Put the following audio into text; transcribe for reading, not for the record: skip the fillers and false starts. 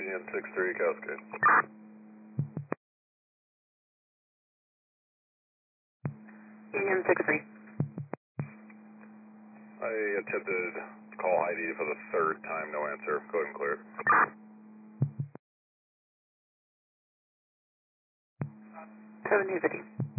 Union 6-3, Cascade. Union 6-3. I attempted call ID for the third time, no answer. Go ahead and clear it. 7050.